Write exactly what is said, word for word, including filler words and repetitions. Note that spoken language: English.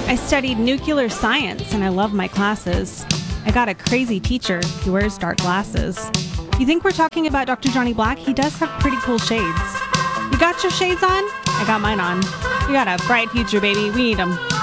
I studied nuclear science and I love my classes. I got a crazy teacher who wears dark glasses. You think we're talking about Doctor Johnny Black? He does have pretty cool shades. You got your shades on? I got mine on. We got a bright future, baby. We need them.